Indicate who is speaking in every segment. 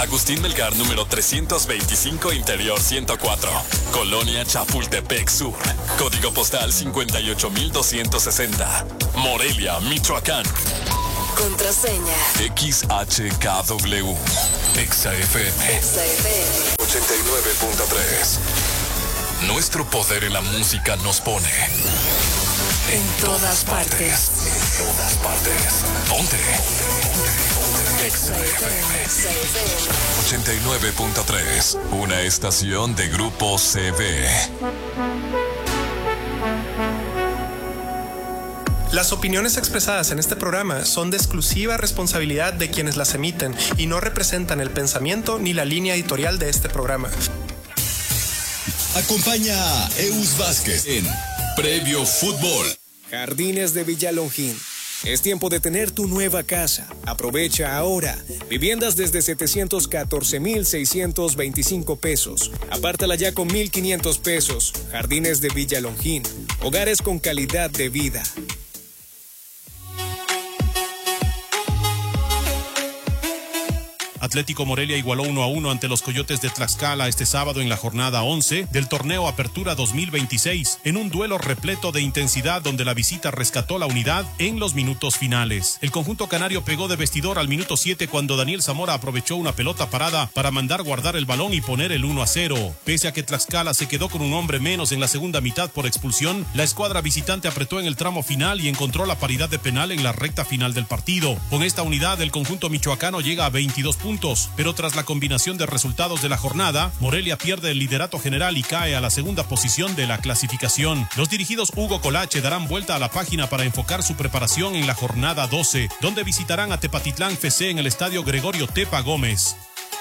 Speaker 1: Agustín Melgar, número 325, Interior 104. Colonia Chapultepec Sur. Código postal 58260. Morelia, Michoacán.
Speaker 2: Contraseña
Speaker 1: XHKW. XFM 89.3. Nuestro poder en la música nos pone
Speaker 2: en todas partes.
Speaker 1: En todas partes. Ponte. XFM 89.3. Una estación de Grupo CV.
Speaker 3: Las opiniones expresadas en este programa son de exclusiva responsabilidad de quienes las emiten y no representan el pensamiento ni la línea editorial de este programa.
Speaker 4: Acompaña a Eus Vázquez en Previo Fútbol.
Speaker 5: Jardines de Villalongín. Es tiempo de tener tu nueva casa. Aprovecha ahora. Viviendas desde 714,625 pesos. Apártala ya con 1,500 pesos. Jardines de Villalongín. Hogares con calidad de vida.
Speaker 6: Atlético Morelia igualó 1-1 ante los Coyotes de Tlaxcala este sábado en la jornada 11 del torneo Apertura 2026, en un duelo repleto de intensidad donde la visita rescató la unidad en los minutos finales. El conjunto canario pegó de vestidor al minuto 7 cuando Daniel Zamora aprovechó una pelota parada para mandar guardar el balón y poner el 1-0. Pese a que Tlaxcala se quedó con un hombre menos en la segunda mitad por expulsión, la escuadra visitante apretó en el tramo final y encontró la paridad de penal en la recta final del partido. Con esta unidad, el conjunto michoacano llega a 22 puntos, pero tras la combinación de resultados de la jornada, Morelia pierde el liderato general y cae a la segunda posición de la clasificación. Los dirigidos Hugo Colache darán vuelta a la página para enfocar su preparación en la jornada 12, donde visitarán a Tepatitlán FC en el estadio Gregorio Tepa Gómez.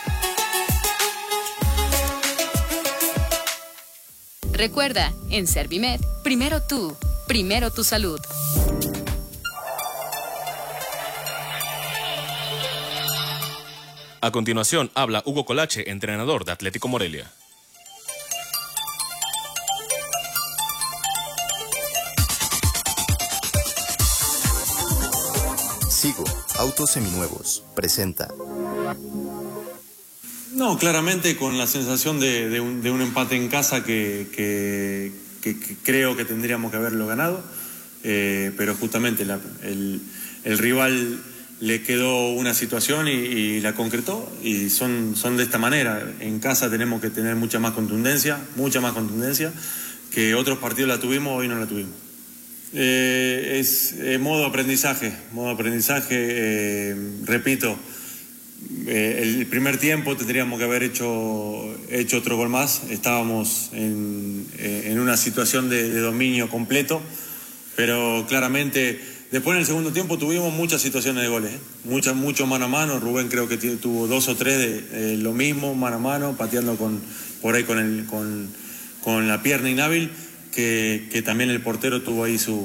Speaker 7: Recuerda, en Servimed, primero tú, primero tu salud.
Speaker 8: A continuación, habla Hugo Colache, entrenador de Atlético Morelia.
Speaker 9: Sigo, Autos Seminuevos, presenta.
Speaker 10: No, claramente con la sensación de un empate en casa que creo que tendríamos que haberlo ganado, pero justamente el rival le quedó una situación y la concretó, y son de esta manera. En casa tenemos que tener mucha más contundencia, que otros partidos la tuvimos, hoy no la tuvimos. Es modo aprendizaje, repito, el primer tiempo tendríamos que haber hecho otro gol más. Estábamos en una situación de dominio completo, pero claramente después en el segundo tiempo tuvimos muchas situaciones de goles, mucho mano a mano. Rubén creo que tuvo 2 o 3 de lo mismo, mano a mano, pateando por ahí con la pierna inhábil, que también el portero tuvo ahí su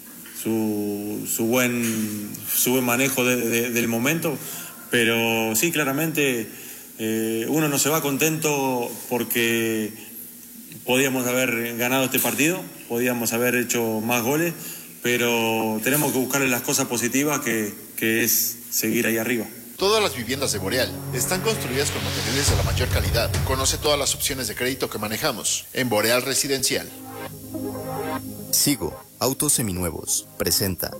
Speaker 10: buen manejo del momento. Pero sí, claramente uno no se va contento porque podíamos haber ganado este partido, podíamos haber hecho más goles, pero tenemos que buscarle las cosas positivas que es seguir ahí arriba.
Speaker 11: Todas las viviendas de Boreal están construidas con materiales de la mayor calidad. Conoce todas las opciones de crédito que manejamos en Boreal Residencial.
Speaker 9: Sigo, Autos Seminuevos, presenta.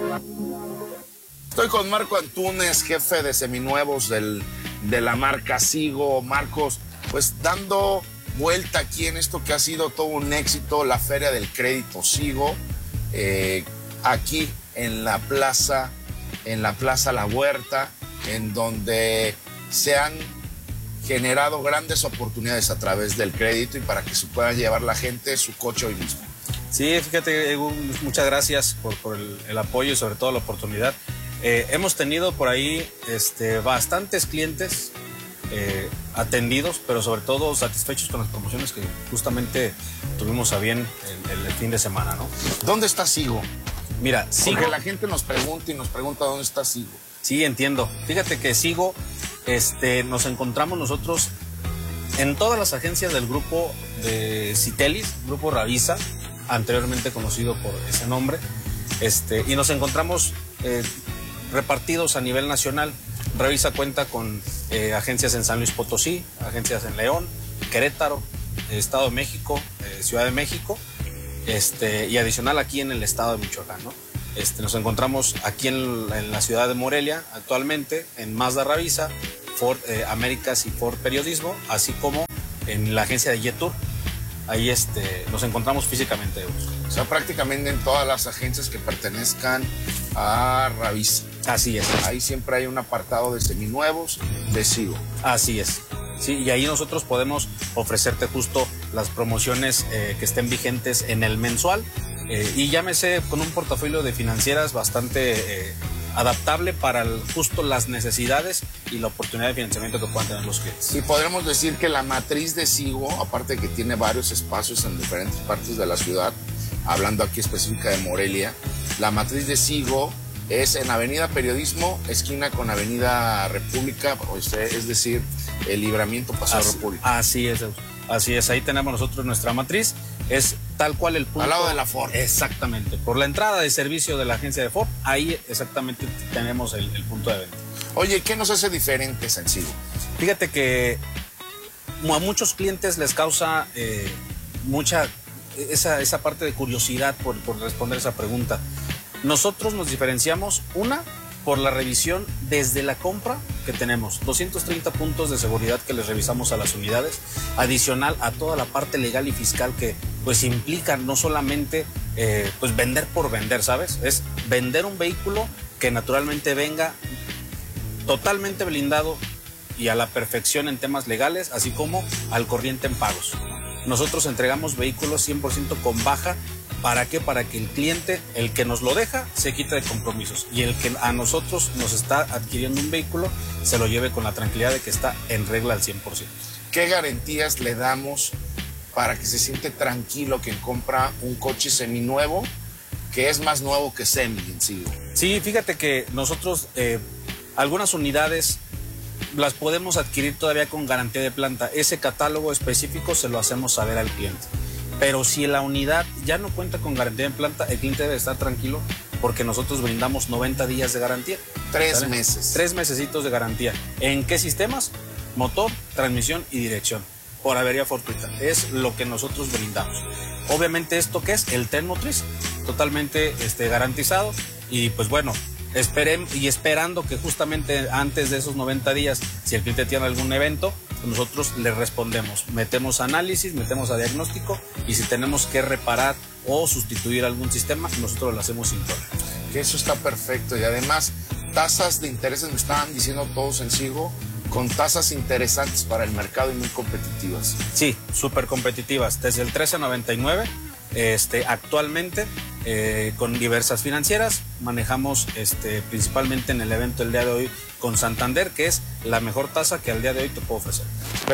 Speaker 12: Estoy con Marco Antunes, jefe de seminuevos de la marca Sigo. Marcos, pues dando vuelta aquí en esto que ha sido todo un éxito, la Feria del Crédito Sigo, aquí en la Plaza La Huerta, en donde se han generado grandes oportunidades a través del crédito y para que se pueda llevar la gente su coche hoy mismo.
Speaker 13: Sí, fíjate, muchas gracias por el apoyo y sobre todo la oportunidad. Hemos tenido por ahí bastantes clientes atendidos, pero sobre todo satisfechos con las promociones que justamente tuvimos a bien el fin de semana, ¿no?
Speaker 12: ¿Dónde está Sigo?
Speaker 13: Mira, Sigo...
Speaker 12: Porque la gente nos pregunta dónde está Sigo.
Speaker 13: Sí, entiendo. Fíjate que Sigo, nos encontramos nosotros en todas las agencias del grupo de Citelis, Grupo Ravisa, anteriormente conocido por ese nombre, y nos encontramos repartidos a nivel nacional. Ravisa cuenta con agencias en San Luis Potosí, agencias en León, Querétaro, Estado de México, Ciudad de México, y adicional aquí en el estado de Michoacán, ¿no? Nos encontramos aquí en la ciudad de Morelia actualmente, en Mazda Ravisa, Ford Américas y Ford Periodismo, así como en la agencia de Yetur. Ahí nos encontramos físicamente.
Speaker 12: O sea, prácticamente en todas las agencias que pertenezcan a Ravisa.
Speaker 13: Así es.
Speaker 12: Ahí siempre hay un apartado de seminuevos, de Sigo.
Speaker 13: Así es. Sí, y ahí nosotros podemos ofrecerte justo las promociones que estén vigentes en el mensual. Y llámese con un portafolio de financieras bastante adaptable para justo las necesidades y la oportunidad de financiamiento que puedan tener los clientes.
Speaker 12: Y podremos decir que la matriz de Sigo, aparte de que tiene varios espacios en diferentes partes de la ciudad, hablando aquí específica de Morelia, la matriz de Sigo es en Avenida Periodismo, esquina con Avenida República, es decir, el Libramiento Paseo República.
Speaker 13: Así es, ahí tenemos nosotros nuestra matriz, es tal cual el punto.
Speaker 12: Al lado de la Ford.
Speaker 13: Exactamente, por la entrada de servicio de la agencia de Ford, ahí exactamente tenemos el punto de venta.
Speaker 12: Oye, ¿qué nos hace diferentes en Sigo?
Speaker 13: Fíjate que a muchos clientes les causa esa parte de curiosidad por responder esa pregunta. Nosotros nos diferenciamos, por la revisión desde la compra que tenemos, 230 puntos de seguridad que les revisamos a las unidades, adicional a toda la parte legal y fiscal que pues implica no solamente pues vender por vender, ¿sabes? Es vender un vehículo que naturalmente venga totalmente blindado y a la perfección en temas legales, así como al corriente en pagos. Nosotros entregamos vehículos 100% con baja. ¿Para qué? Para que el cliente, el que nos lo deja, se quite de compromisos. Y el que a nosotros nos está adquiriendo un vehículo, se lo lleve con la tranquilidad de que está en regla al 100%.
Speaker 12: ¿Qué garantías le damos para que se siente tranquilo quien compra un coche seminuevo, que es más nuevo que semi en sí?
Speaker 13: Sí, fíjate que nosotros algunas unidades las podemos adquirir todavía con garantía de planta. Ese catálogo específico se lo hacemos saber al cliente. Pero si la unidad ya no cuenta con garantía en planta, el cliente debe estar tranquilo porque nosotros brindamos 90 días de garantía.
Speaker 12: 3 meses.
Speaker 13: 3 mesecitos de garantía. ¿En qué sistemas? Motor, transmisión y dirección. Por avería fortuita. Es lo que nosotros brindamos. Obviamente, ¿esto qué es? El tren motriz. Totalmente garantizado. Y pues bueno, esperando que justamente antes de esos 90 días, si el cliente tiene algún evento, nosotros le respondemos, metemos análisis, metemos a diagnóstico y si tenemos que reparar o sustituir algún sistema, nosotros lo hacemos sin problema.
Speaker 12: Que eso está perfecto y además tasas de intereses me estaban diciendo todos en Sigo, con tasas interesantes para el mercado y muy competitivas.
Speaker 13: Sí, súper competitivas, desde el 13.99 actualmente con diversas financieras. Manejamos principalmente en el evento el día de hoy con Santander, que es la mejor tasa que al día de hoy te puedo ofrecer.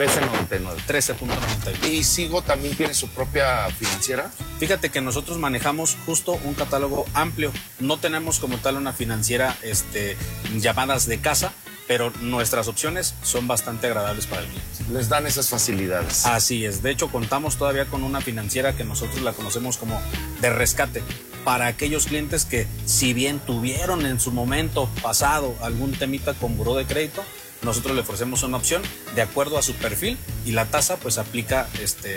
Speaker 12: 13.99.
Speaker 13: 13.99.
Speaker 12: ¿Y Sigo también tiene su propia financiera?
Speaker 13: Fíjate que nosotros manejamos justo un catálogo amplio. No tenemos como tal una financiera llamadas de casa, pero nuestras opciones son bastante agradables para el cliente.
Speaker 12: Les dan esas facilidades.
Speaker 13: Así es. De hecho, contamos todavía con una financiera que nosotros la conocemos como de rescate. Para aquellos clientes que, si bien tuvieron en su momento pasado algún temita con buró de crédito, nosotros le ofrecemos una opción de acuerdo a su perfil y la tasa pues aplica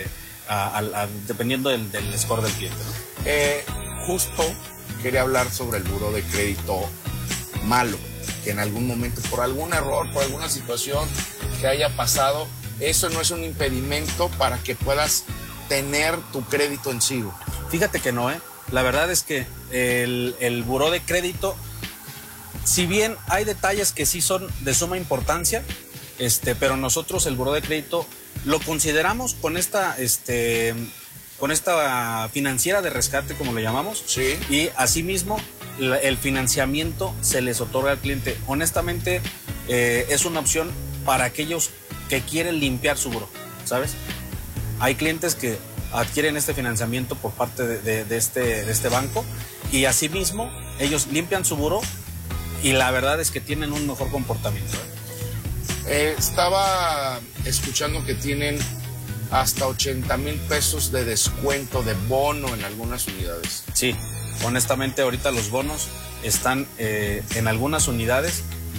Speaker 13: dependiendo del score del cliente, ¿no?
Speaker 12: Justo quería hablar sobre el buró de crédito malo, que en algún momento, por algún error, por alguna situación que haya pasado, eso no es un impedimento para que puedas tener tu crédito en Sigo.
Speaker 13: Fíjate que no, La verdad es que el buró de crédito, si bien hay detalles que sí son de suma importancia, pero nosotros el buró de crédito lo consideramos con esta financiera de rescate, como le llamamos.
Speaker 12: Sí.
Speaker 13: Y asimismo el financiamiento se les otorga al cliente. Honestamente, es una opción para aquellos que quieren limpiar su buró, ¿sabes? Hay clientes que adquieren este financiamiento por parte de este banco y asimismo ellos limpian su buró y la verdad es que tienen un mejor comportamiento.
Speaker 12: Estaba escuchando que tienen hasta 80,000 pesos de descuento de bono en algunas unidades.
Speaker 13: Sí, honestamente ahorita los bonos están en algunas unidades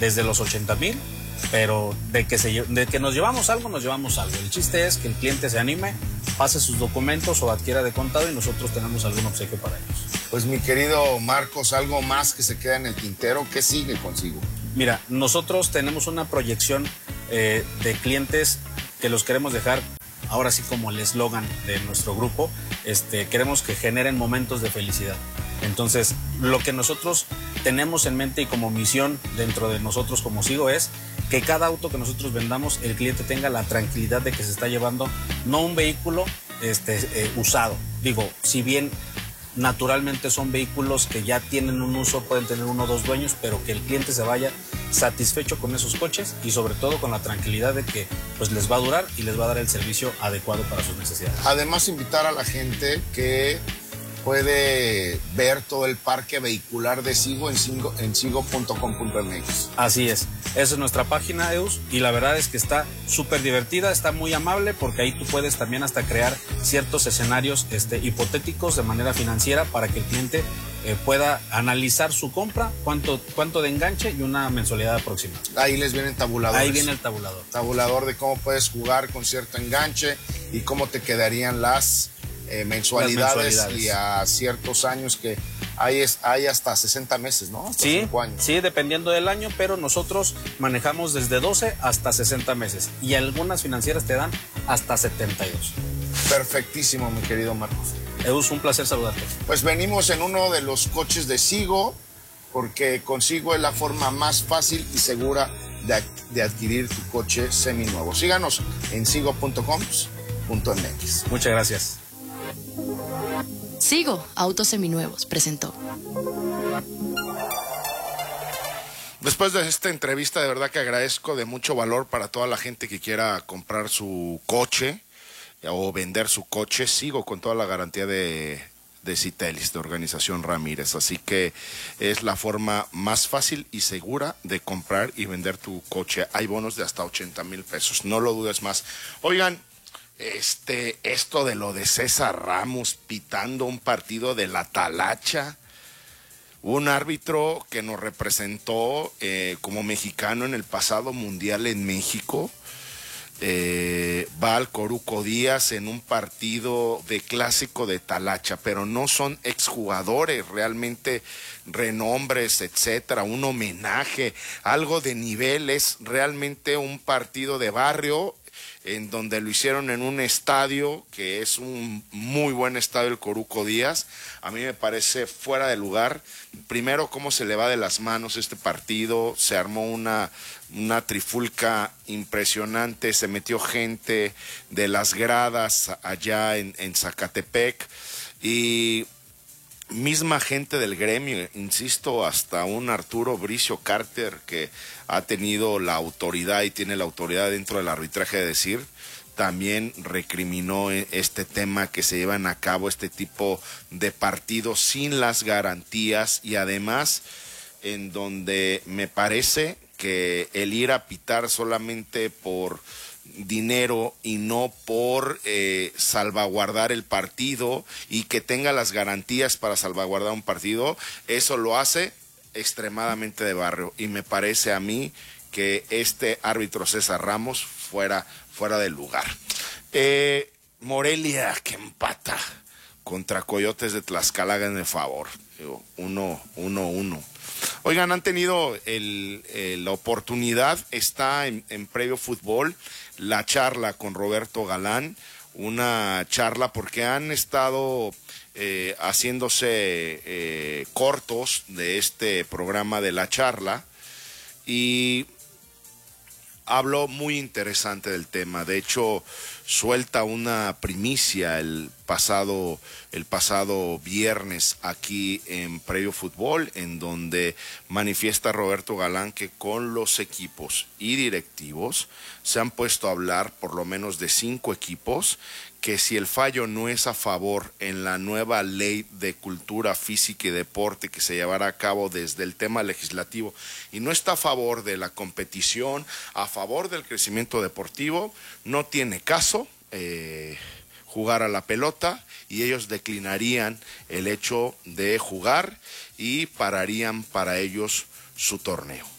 Speaker 13: desde los 80,000, pero de que nos llevamos algo, nos llevamos algo. El chiste es que el cliente se anime, pase sus documentos o adquiera de contado y nosotros tenemos algún obsequio para ellos.
Speaker 12: Pues mi querido Marcos, algo más que se queda en el tintero, ¿qué sigue consigo?
Speaker 13: Mira, nosotros tenemos una proyección de clientes que los queremos dejar, ahora sí como el eslogan de nuestro grupo, queremos que generen momentos de felicidad. Entonces, lo que nosotros tenemos en mente y como misión dentro de nosotros como Sigo es que cada auto que nosotros vendamos, el cliente tenga la tranquilidad de que se está llevando no un vehículo usado. Digo, si bien naturalmente son vehículos que ya tienen un uso, pueden tener 1 o 2 dueños, pero que el cliente se vaya satisfecho con esos coches y sobre todo con la tranquilidad de que pues les va a durar y les va a dar el servicio adecuado para sus necesidades.
Speaker 12: Además, invitar a la gente que puede ver todo el parque vehicular de Sigo en sigo.com.mx.
Speaker 13: Así es, esa es nuestra página, Eus, y la verdad es que está súper divertida, está muy amable, porque ahí tú puedes también hasta crear ciertos escenarios hipotéticos de manera financiera para que el cliente pueda analizar su compra, cuánto de enganche y una mensualidad aproximada.
Speaker 12: Ahí les vienen tabuladores.
Speaker 13: Ahí viene el tabulador.
Speaker 12: Tabulador de cómo puedes jugar con cierto enganche y cómo te quedarían las mensualidades y a ciertos años que hay hasta 60 meses, ¿no? Hasta 5 años.
Speaker 13: Sí, dependiendo del año, pero nosotros manejamos desde 12 hasta 60 meses y algunas financieras te dan hasta 72.
Speaker 12: Perfectísimo, mi querido Marcos.
Speaker 13: Eus, un placer saludarte.
Speaker 12: Pues venimos en uno de los coches de Sigo, porque con Sigo es la forma más fácil y segura de adquirir tu coche seminuevo. Síganos en sigo.com.mx.
Speaker 13: Muchas gracias.
Speaker 2: Sigo, autos seminuevos, presentó.
Speaker 11: Después de esta entrevista, de verdad que agradezco, de mucho valor para toda la gente que quiera comprar su coche o vender su coche. Sigo con toda la garantía de Citelis, de Organización Ramírez. Así que es la forma más fácil y segura de comprar y vender tu coche. Hay bonos de hasta 80,000 pesos. No lo dudes más. Oigan, esto de lo de César Ramos pitando un partido de la Talacha, un árbitro que nos representó como mexicano en el pasado mundial en México, va al Coruco Díaz en un partido de clásico de Talacha, pero no son exjugadores, realmente renombres, etcétera, un homenaje, algo de nivel, es realmente un partido de barrio, en donde lo hicieron en un estadio que es un muy buen estadio, el Coruco Díaz. A mí me parece fuera de lugar. Primero, cómo se le va de las manos este partido, se armó una trifulca impresionante, se metió gente de las gradas allá en Zacatepec y misma gente del gremio, insisto, hasta un Arturo Bricio Carter que ha tenido la autoridad y tiene la autoridad dentro del arbitraje de decir, también recriminó este tema que se llevan a cabo este tipo de partidos sin las garantías y además en donde me parece que el ir a pitar solamente por dinero y no por salvaguardar el partido y que tenga las garantías para salvaguardar un partido, eso lo hace extremadamente de barrio y me parece a mí que este árbitro César Ramos fuera de lugar. Morelia que empata contra Coyotes de Tlaxcala, hagan el favor, 1-1. Oigan, han tenido la oportunidad, está en Previo Fútbol, la charla con Roberto Galán, una charla porque han estado haciéndose cortos de este programa de la charla y habló muy interesante del tema. De hecho, suelta una primicia el pasado viernes aquí en Previo Fútbol, en donde manifiesta Roberto Galán que con los equipos y directivos se han puesto a hablar por lo menos de 5 equipos, que si el fallo no es a favor en la nueva ley de cultura física y deporte que se llevará a cabo desde el tema legislativo y no está a favor de la competición, a favor del crecimiento deportivo, no tiene caso jugar a la pelota y ellos declinarían el hecho de jugar y pararían para ellos su torneo.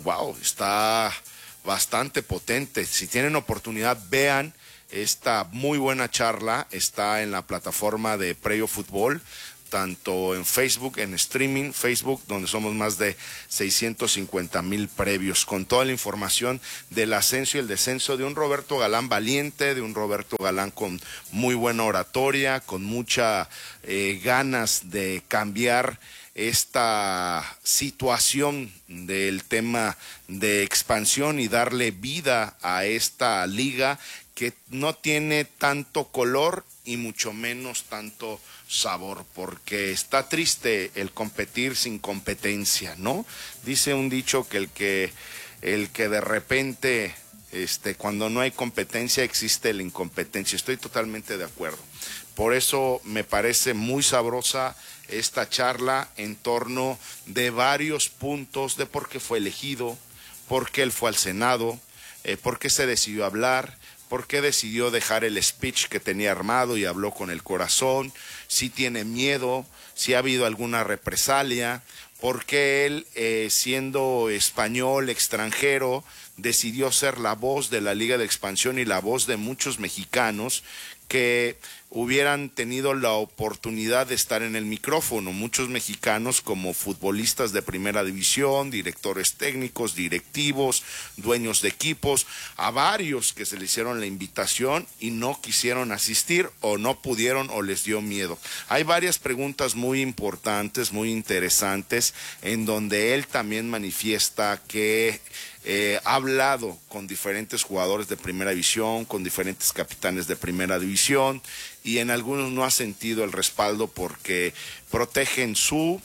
Speaker 11: wow, está bastante potente. Si tienen oportunidad, vean esta muy buena charla. Está en la plataforma de Previo Fútbol, tanto en Facebook, en streaming, Facebook, donde somos más de 650,000 previos, con toda la información del ascenso y el descenso de un Roberto Galán valiente, de un Roberto Galán con muy buena oratoria, con mucha ganas de cambiar esta situación del tema de expansión y darle vida a esta liga que no tiene tanto color y mucho menos tanto sabor, porque está triste el competir sin competencia, ¿no? Dice un dicho que el que de repente, cuando no hay competencia, existe la incompetencia. Estoy totalmente de acuerdo. Por eso me parece muy sabrosa esta charla en torno de varios puntos de por qué fue elegido, por qué él fue al Senado, por qué se decidió hablar, por qué decidió dejar el speech que tenía armado y habló con el corazón, si tiene miedo, si ha habido alguna represalia, por qué él, siendo español, extranjero, decidió ser la voz de la Liga de Expansión y la voz de muchos mexicanos que hubieran tenido la oportunidad de estar en el micrófono. Muchos mexicanos como futbolistas de primera división, directores técnicos, directivos, dueños de equipos, a varios que se le hicieron la invitación y no quisieron asistir o no pudieron o les dio miedo. Hay varias preguntas muy importantes, muy interesantes, en donde él también manifiesta que ha hablado con diferentes jugadores de primera división, con diferentes capitanes de primera división, y en algunos no ha sentido el respaldo porque protegen su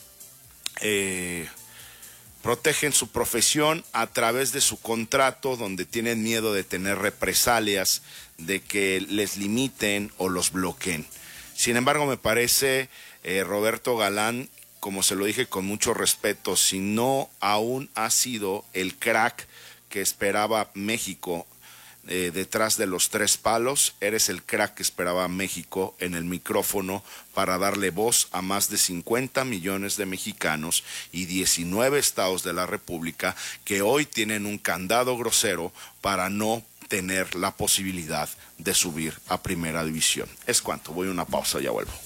Speaker 11: profesión a través de su contrato, donde tienen miedo de tener represalias, de que les limiten o los bloqueen. Sin embargo, me parece, Roberto Galán, como se lo dije con mucho respeto, si no aún ha sido el crack que esperaba México detrás de los tres palos, eres el crack que esperaba México en el micrófono para darle voz a más de 50 millones de mexicanos y 19 estados de la República que hoy tienen un candado grosero para no tener la posibilidad de subir a primera división. Es cuanto, voy a una pausa, ya vuelvo.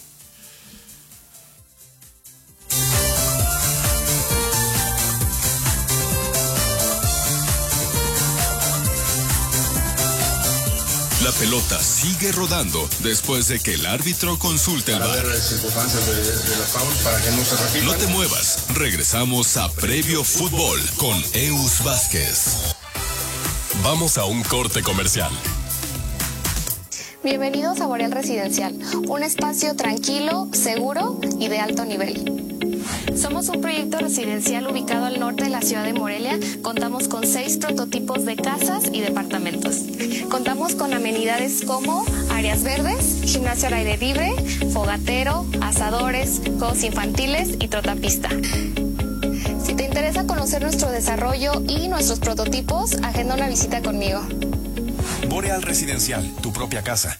Speaker 4: La pelota sigue rodando después de que el árbitro consulte el VAR.
Speaker 14: Para ver las circunstancias de la foul para que no se repitan.
Speaker 4: No te muevas, regresamos a Previo Fútbol con Eus Vázquez.
Speaker 1: Vamos a un corte comercial.
Speaker 15: Bienvenidos a Boreal Residencial, un espacio tranquilo, seguro y de alto nivel. Somos un proyecto residencial ubicado al norte de la ciudad de Morelia. Contamos con 6 prototipos de casas y departamentos. Contamos con amenidades como áreas verdes, gimnasio al aire libre, fogatero, asadores, juegos infantiles y trotapista. Si te interesa conocer nuestro desarrollo y nuestros prototipos, agenda una visita conmigo.
Speaker 16: Boreal Residencial, tu propia casa.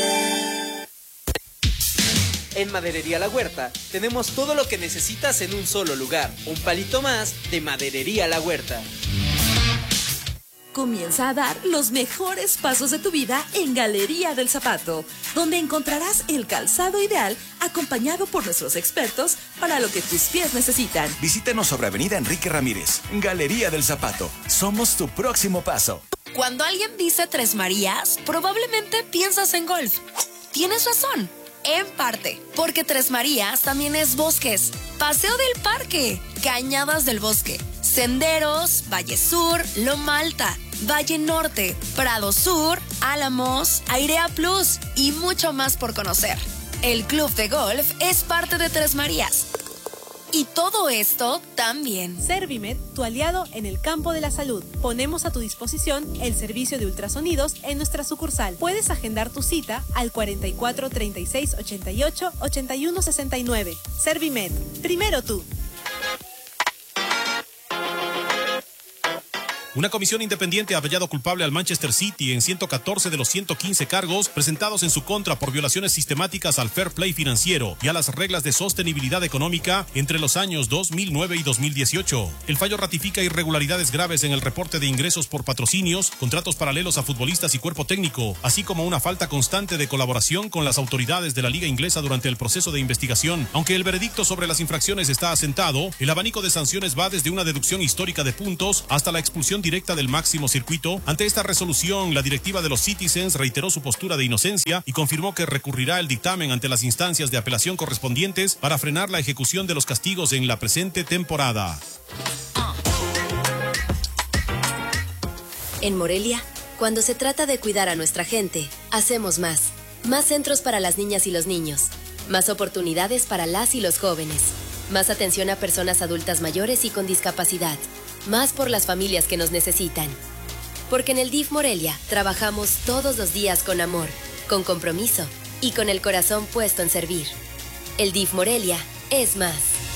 Speaker 17: En Maderería La Huerta tenemos todo lo que necesitas en un solo lugar. Un palito más de Maderería La Huerta.
Speaker 18: Comienza a dar los mejores pasos de tu vida en Galería del Zapato, donde encontrarás el calzado ideal acompañado por nuestros expertos para lo que tus pies necesitan.
Speaker 16: Visítanos sobre Avenida Enrique Ramírez. Galería del Zapato. Somos tu próximo paso.
Speaker 19: Cuando alguien dice Tres Marías, probablemente piensas en golf. Tienes razón. En parte, porque Tres Marías también es bosques, paseo del parque, cañadas del bosque, senderos, Valle Sur, Loma Alta, Valle Norte, Prado Sur, Álamos, Airea Plus y mucho más por conocer. El club de golf es parte de Tres Marías. Y todo esto también.
Speaker 20: Servimed, tu aliado en el campo de la salud. Ponemos a tu disposición el servicio de ultrasonidos en nuestra sucursal. Puedes agendar tu cita al 44 36 88 81 69. Servimed, primero tú.
Speaker 6: Una comisión independiente ha hallado culpable al Manchester City en 114 de los 115 cargos presentados en su contra por violaciones sistemáticas al fair play financiero y a las reglas de sostenibilidad económica entre los años 2009 y 2018. El fallo ratifica irregularidades graves en el reporte de ingresos por patrocinios, contratos paralelos a futbolistas y cuerpo técnico, así como una falta constante de colaboración con las autoridades de la Liga Inglesa durante el proceso de investigación. Aunque el veredicto sobre las infracciones está asentado, el abanico de sanciones va desde una deducción histórica de puntos hasta la expulsión directa del máximo circuito. Ante esta resolución, la directiva de los Citizens reiteró su postura de inocencia y confirmó que recurrirá el dictamen ante las instancias de apelación correspondientes para frenar la ejecución de los castigos en la presente temporada.
Speaker 21: En Morelia, cuando se trata de cuidar a nuestra gente, hacemos más. Más centros para las niñas y los niños. Más oportunidades para las y los jóvenes. Más atención a personas adultas mayores y con discapacidad. Más por las familias que nos necesitan. Porque en el DIF Morelia trabajamos todos los días con amor, con compromiso y con el corazón puesto en servir. El DIF Morelia es más.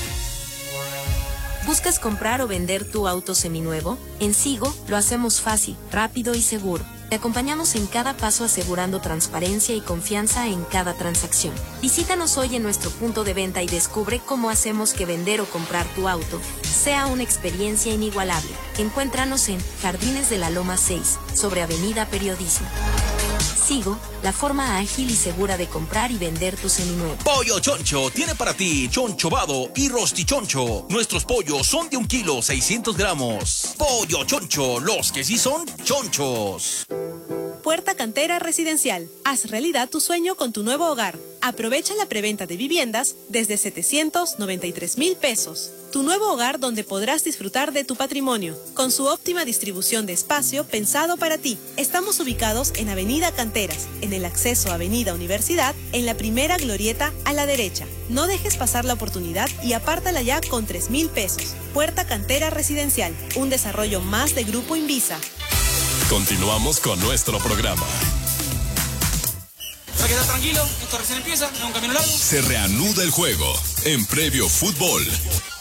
Speaker 22: ¿Buscas comprar o vender tu auto seminuevo? En Sigo lo hacemos fácil, rápido y seguro. Te acompañamos en cada paso asegurando transparencia y confianza en cada transacción. Visítanos hoy en nuestro punto de venta y descubre cómo hacemos que vender o comprar tu auto sea una experiencia inigualable. Encuéntranos en Jardines de la Loma 6, sobre Avenida Periodismo. Sigo, la forma ágil y segura de comprar y vender tu seminuevo.
Speaker 23: Pollo Choncho tiene para ti chonchobado y rostichoncho. Nuestros pollos son de 1 kilo 600 gramos. Pollo Choncho, los que sí son chonchos.
Speaker 20: Puerta Cantera Residencial. Haz realidad tu sueño con tu nuevo hogar. Aprovecha la preventa de viviendas desde 793,000 pesos. Tu nuevo hogar donde podrás disfrutar de tu patrimonio, con su óptima distribución de espacio pensado para ti. Estamos ubicados en Avenida Canteras, en el acceso a Avenida Universidad, en la primera glorieta a la derecha. No dejes pasar la oportunidad y apártala ya con 3,000 pesos. Puerta Cantera Residencial, un desarrollo más de Grupo Invisa.
Speaker 1: Continuamos con nuestro programa.
Speaker 24: Para quedar tranquilo, esto recién empieza, es un camino largo.
Speaker 4: Se reanuda el juego en Previo Fútbol.